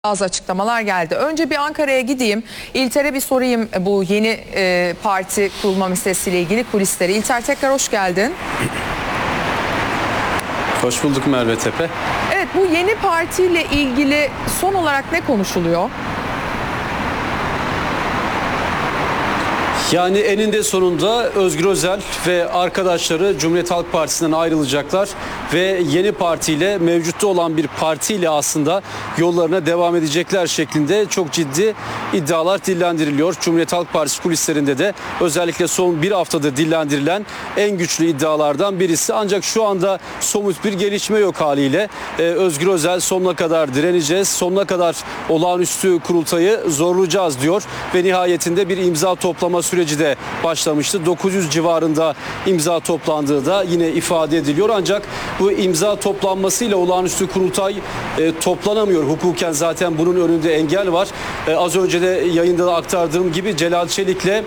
Bazı açıklamalar geldi. Önce bir Ankara'ya gideyim. İlter'e bir sorayım bu yeni parti kurulma meselesiyle ilgili kulisleri. İlter, tekrar hoş geldin. Hoş bulduk Merve Tepe. Evet, bu yeni partiyle ilgili son olarak ne konuşuluyor? Yani eninde sonunda Özgür Özel ve arkadaşları Cumhuriyet Halk Partisi'nden ayrılacaklar ve yeni partiyle, mevcutta olan bir partiyle aslında yollarına devam edecekler şeklinde çok ciddi iddialar dillendiriliyor. Cumhuriyet Halk Partisi kulislerinde de özellikle son bir haftadır dillendirilen en güçlü iddialardan birisi. Ancak şu anda somut bir gelişme yok haliyle. Özgür Özel sonuna kadar direneceğiz, sonuna kadar olağanüstü kurultayı zorlayacağız diyor ve nihayetinde bir imza toplama süreci de başlamıştı. 900 civarında imza toplandığı da yine ifade ediliyor. Ancak bu imza toplanmasıyla olağanüstü kurultay toplanamıyor. Hukuken zaten bunun önünde engel var. Az önce de yayında da aktardığım gibi Celal Çelik'le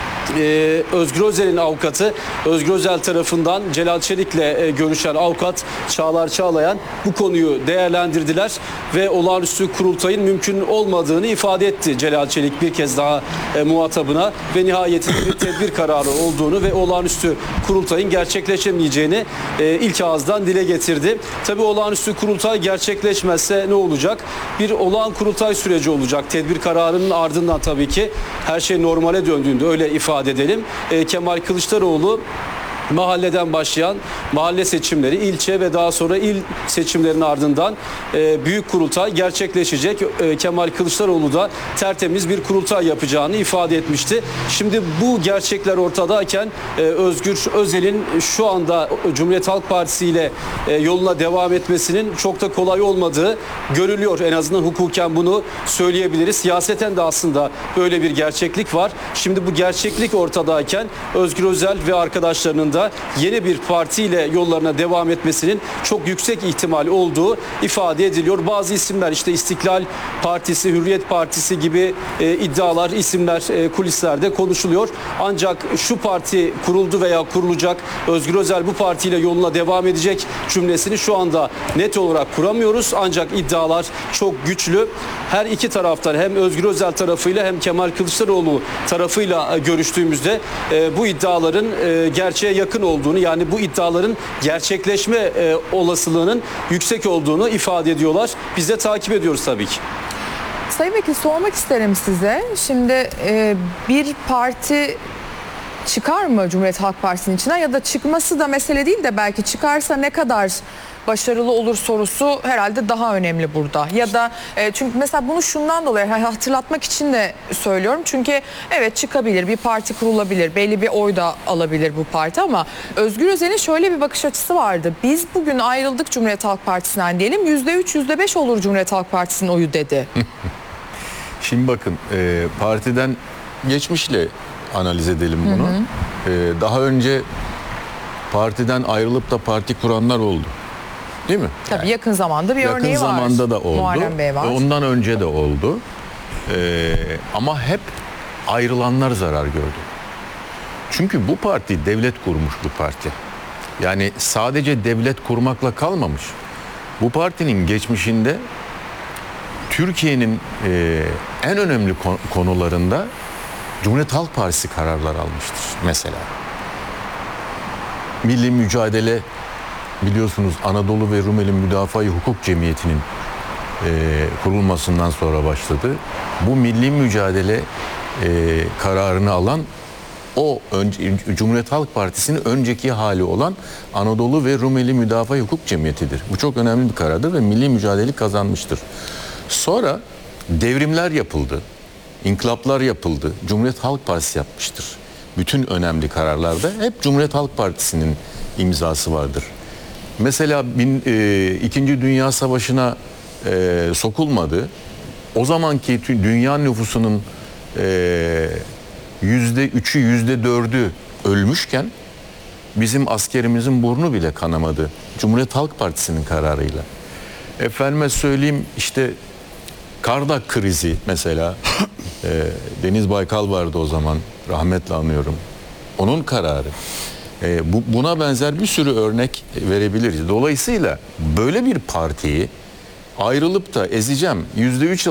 Özgür Özel'in avukatı, Özgür Özel tarafından Celal Çelik'le görüşen avukat Çağlar Çağlayan bu konuyu değerlendirdiler ve olağanüstü kurultayın mümkün olmadığını ifade etti Celal Çelik bir kez daha muhatabına ve nihayetinde bir tedbir kararı olduğunu ve olağanüstü kurultayın gerçekleşemeyeceğini ilk ağızdan dile getirdi. Tabii olağanüstü kurultay gerçekleşmezse ne olacak? Bir olağan kurultay süreci olacak. Tedbir kararının ardından tabii ki her şey normale döndüğünde öyle ifade edelim. Kemal Kılıçdaroğlu mahalleden başlayan mahalle seçimleri, ilçe ve daha sonra il seçimlerinin ardından büyük kurultay gerçekleşecek. Kemal Kılıçdaroğlu da tertemiz bir kurultay yapacağını ifade etmişti. Şimdi bu gerçekler ortadayken Özgür Özel'in şu anda Cumhuriyet Halk Partisi ile yoluna devam etmesinin çok da kolay olmadığı görülüyor. En azından hukuken bunu söyleyebiliriz. Siyaseten de aslında böyle bir gerçeklik var. Şimdi bu gerçeklik ortadayken Özgür Özel ve arkadaşlarının da yeni bir partiyle yollarına devam etmesinin çok yüksek ihtimal olduğu ifade ediliyor. Bazı isimler işte İstiklal Partisi, Hürriyet Partisi gibi iddialar, isimler kulislerde konuşuluyor. Ancak şu parti kuruldu veya kurulacak, Özgür Özel bu partiyle yoluna devam edecek cümlesini şu anda net olarak kuramıyoruz. Ancak iddialar çok güçlü. Her iki taraftan hem Özgür Özel tarafıyla hem Kemal Kılıçdaroğlu tarafıyla görüştüğümüzde bu iddiaların gerçeğe yakın olduğunu, yani bu iddiaların gerçekleşme olasılığının yüksek olduğunu ifade ediyorlar. Biz de takip ediyoruz tabii ki. Sayın Vekil, sormak isterim size. Şimdi bir parti çıkar mı Cumhuriyet Halk Partisi'nin içine, ya da çıkması da mesele değil de belki çıkarsa ne kadar başarılı olur sorusu herhalde daha önemli burada. Ya da çünkü mesela bunu şundan dolayı hatırlatmak için de söylüyorum. Çünkü evet, çıkabilir, bir parti kurulabilir, belli bir oy da alabilir bu parti, ama Özgür Özel'in şöyle bir bakış açısı vardı. Biz bugün ayrıldık Cumhuriyet Halk Partisi'nden diyelim, %3, %5 olur Cumhuriyet Halk Partisi'nin oyu dedi. Şimdi bakın, partiden geçmişle analiz edelim bunu. Daha önce partiden ayrılıp da parti kuranlar oldu. Değil mi? Tabii yani, yakın zamanda bir örneği var. Yakın zamanda da oldu. Muharrem Bey var. Ondan önce de oldu. Ama hep ayrılanlar zarar gördü. Çünkü bu parti devlet kurmuş bir parti. Yani sadece devlet kurmakla kalmamış. Bu partinin geçmişinde Türkiye'nin en önemli konularında Cumhuriyet Halk Partisi kararlar almıştır mesela. Milli mücadele, biliyorsunuz, Anadolu ve Rumeli Müdafaa-i Hukuk Cemiyeti'nin kurulmasından sonra başladı. Bu milli mücadele kararını alan Cumhuriyet Halk Partisi'nin önceki hali olan Anadolu ve Rumeli Müdafaa-i Hukuk Cemiyeti'dir. Bu çok önemli bir karardır ve milli mücadele kazanmıştır. Sonra devrimler yapıldı, inkılaplar yapıldı. Cumhuriyet Halk Partisi yapmıştır. Bütün önemli kararlarda hep Cumhuriyet Halk Partisi'nin imzası vardır. Mesela İkinci Dünya Savaşı'na sokulmadı. O zamanki dünya nüfusunun %3'ü, %4'ü ölmüşken bizim askerimizin burnu bile kanamadı. Cumhuriyet Halk Partisi'nin kararıyla. Efendime söyleyeyim, işte Kardak krizi mesela, Deniz Baykal vardı o zaman, rahmetle anıyorum. Onun kararı. Buna benzer bir sürü örnek verebiliriz. Dolayısıyla böyle bir partiyi ayrılıp da ezeceğim, %3